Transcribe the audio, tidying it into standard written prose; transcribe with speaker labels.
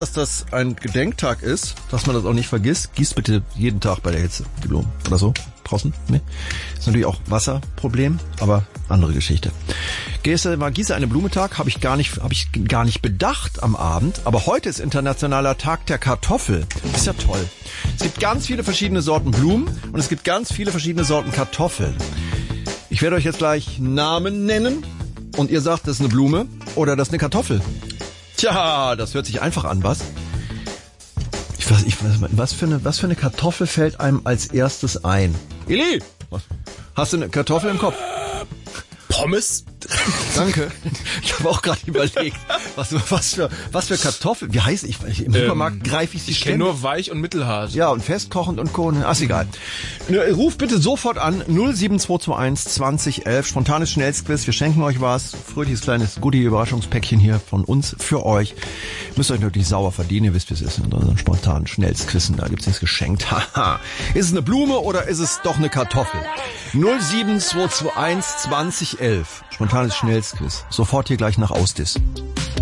Speaker 1: Dass das ein Gedenktag ist, dass man das auch nicht vergisst, gießt bitte jeden Tag bei der Hitze die Blumen. Oder so? Draußen? Nee. Ist natürlich auch Wasserproblem, aber andere Geschichte. Gieße eine Blumentag, habe ich gar nicht bedacht am Abend, aber heute ist Internationaler Tag der Kartoffel. Das ist ja toll. Es gibt ganz viele verschiedene Sorten Blumen und es gibt ganz viele verschiedene Sorten Kartoffeln. Ich werde euch jetzt gleich Namen nennen und ihr sagt, das ist eine Blume oder das ist eine Kartoffel. Tja, das hört sich einfach an, was? Was für eine Kartoffel fällt einem als erstes ein? Eli, hast du eine Kartoffel im Kopf?
Speaker 2: Pommes?
Speaker 1: Danke. Ich habe auch gerade überlegt, was für Kartoffeln. Wie heißt im Supermarkt greife ich sie
Speaker 2: Ich kenne nur weich und mittelhart.
Speaker 1: Ja, und festkochend und Co. Ist egal. Ruf bitte sofort an 07221 2011. Spontanes Schnellsquiz. Wir schenken euch was. Fröhliches kleines Goodie-Überraschungspäckchen hier von uns für euch. Müsst euch natürlich sauer verdienen. Ihr wisst, wie es ist in unseren spontanen Schnellsquissen. Da gibt's nichts geschenkt. Haha. Ist es eine Blume oder ist es doch eine Kartoffel? 07221 2011. Spontanes Schnellsquiz. Sofort hier gleich nach Ausdiss.